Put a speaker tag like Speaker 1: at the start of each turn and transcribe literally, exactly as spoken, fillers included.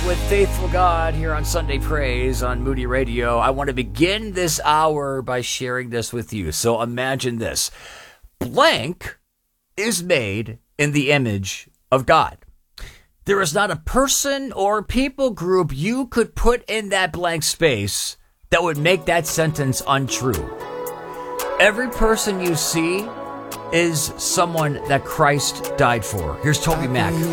Speaker 1: with Faithful God here on Sunday Praise on Moody Radio. I want to begin this hour by sharing this with you. So imagine this. Blank is made in the image of God. There is not a person or people group you could put in that blank space that would make that sentence untrue. Every person you see is someone that Christ died for. Here's Toby Mac.